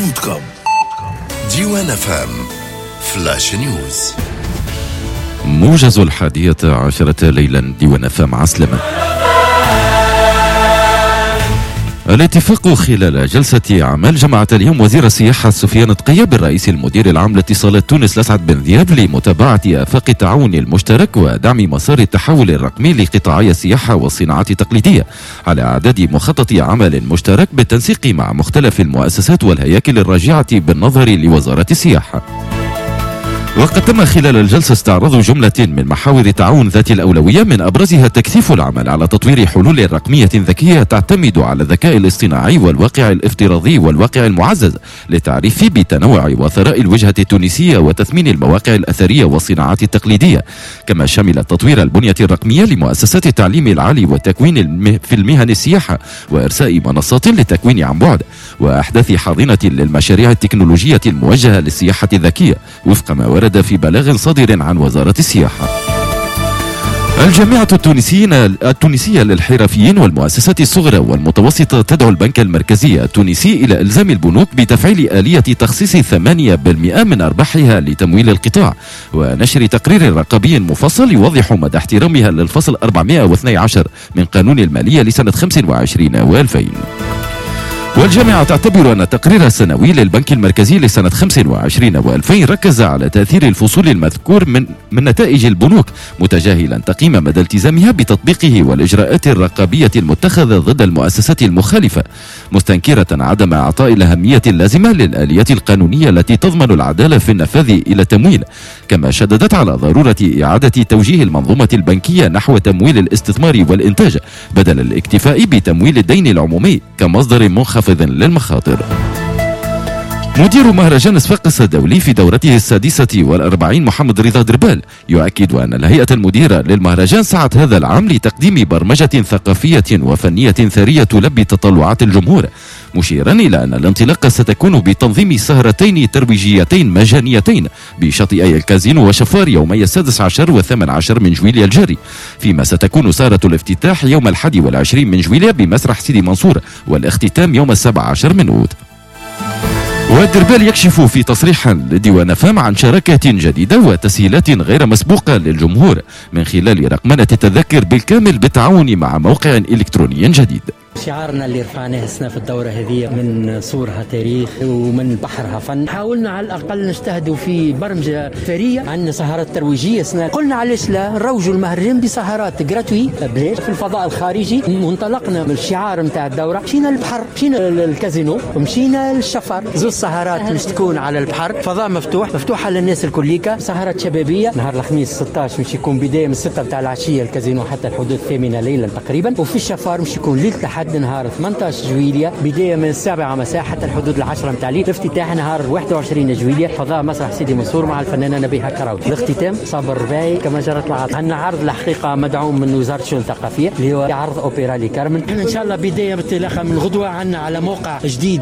.com. ديوان FM فلاش نيوز. موجز 11 ليلا. ديوان FM عسلمة. الاتفاق خلال جلسة عمل جمعت اليوم وزير السياحة سفيان طقية بالرئيس المدير العام لاتصالات تونس الأسعد بن ذياب لمتابعة آفاق التعاون المشترك ودعم مسار التحول الرقمي لقطاعي السياحة والصناعات التقليدية على إعداد مخطط عمل مشترك بالتنسيق مع مختلف المؤسسات والهياكل الراجعة بالنظر لوزارة السياحة. وقد تم خلال الجلسة استعراض جملة من محاور التعاون ذات الأولوية، من أبرزها تكثيف العمل على تطوير حلول رقمية ذكية تعتمد على الذكاء الاصطناعي والواقع الافتراضي والواقع المعزز للتعريف بتنوع وثراء الوجهة التونسية وتثمين المواقع الأثرية والصناعات التقليدية، كما شمل تطوير البنية الرقمية لمؤسسات التعليم العالي والتكوين في المهن السياحة وإرساء منصات للتكوين عن بعد وأحداث حاضنة للمشاريع التكنولوجية الموجهة للسياحة الذكية وفق ما ورد في بلاغ صادر عن وزارة السياحة. الجامعة التونسية للحرفيين والمؤسسات الصغرى والمتوسطة تدعو البنك المركزي التونسي إلى إلزام البنوك بتفعيل آلية تخصيص 8% من أرباحها لتمويل القطاع ونشر تقرير رقابي مفصل يوضح مدى احترامها للفصل 412 من قانون المالية لسنة 25 و2000. والجامعة تعتبر أن التقرير السنوي للبنك المركزي لسنة 25 و2000 ركز على تأثير الفصول المذكور من نتائج البنوك، متجاهلا تقييم مدى التزامها بتطبيقه والإجراءات الرقابية المتخذة ضد المؤسسات المخالفة، مستنكرة عدم إعطاء الأهمية اللازمة للآليات القانونية التي تضمن العدالة في النفاذ إلى التمويل، كما شددت على ضرورة إعادة توجيه المنظومة البنكية نحو تمويل الاستثمار والإنتاج بدل الاكتفاء بتمويل الدين العمومي كمصدر منخفض للمخاطر. مدير مهرجان صفاقس الدولي في دورته 46 محمد رضا دربال يؤكد أن الهيئة المديرة للمهرجان سعت هذا العام لتقديم برمجة ثقافية وفنية ثرية تلبي تطلعات الجمهور، مشيرا إلى أن الانطلاقة ستكون بتنظيم سهرتين ترويجيتين مجانيتين بشاطئي الكازينو وشفار يومي 16 و18 من جويليا الجاري، فيما ستكون سهرة الافتتاح يوم 21 من جويليا بمسرح سيدي منصور والاختتام يوم 17 من أوت. والدربال يكشف في تصريح لديوان فام عن شراكة جديدة وتسهيلات غير مسبوقة للجمهور من خلال رقمنة التذاكر بالكامل بالتعاون مع موقع إلكتروني جديد. شعارنا اللي رفعناه السنة في الدورة هذه من صورها تاريخ ومن بحرها فن، حاولنا على الأقل نجتهدوا في برمجة ثرية، عندنا سهرات ترويجية سنة، قلنا علاش لا نروجوا المهرجان بسهرات جراتوي بلاش في الفضاء الخارجي، وانطلقنا من الشعار نتاع الدورة، مشينا للبحر، مشينا للكازينو ومشينا للشفر، زوج سهرات مش تكون على البحر، فضاء مفتوحة للناس الكليكا، سهرات شبابية نهار الخميس 16 مش يكون بداية من 6 بتاع العشية الكازينو حتى الحدود 8 ليلا تقريبا، وفي الشفار مش يكون ليلة لحد نهار 18 جويليا بداية من 7 مساء حتى الحدود 10 متاع الليل، الافتتاح نهار 21 جويليا فضاء مسرح سيدي منصور مع الفنانة نبيها كراوي، الاختتام صابر رباعي كما جرت العادة. عندنا عرض الحقيقة مدعوم من وزارة الشؤون الثقافية اللي هو عرض أوبرا لكارمن، ان شاء الله بداية بالانطلاقة من غدوة عندنا على موقع جديد